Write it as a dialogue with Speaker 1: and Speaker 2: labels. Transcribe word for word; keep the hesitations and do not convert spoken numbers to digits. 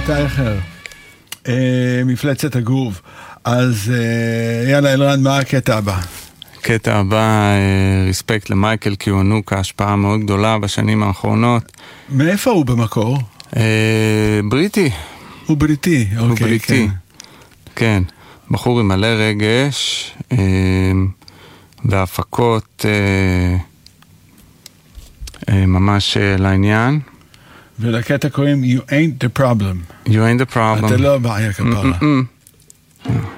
Speaker 1: טייכר, מפלצת הגוב. אז יאללה אלרן, מה הקטע הבא?
Speaker 2: הקטע הבא, ריספקט למייקל, כי הוא ענוק ההשפעה מאוד גדולה בשנים האחרונות.
Speaker 1: מאיפה הוא במקור?
Speaker 2: בריטי.
Speaker 1: הוא בריטי, אוקיי.
Speaker 2: הוא בריטי, כן. בחור עם מלא רגש, והפקות ממש לעניין.
Speaker 1: ולקטע קוראים You ain't the problem.
Speaker 2: You ain't the problem.
Speaker 1: אתה לא הבעיה כפרה.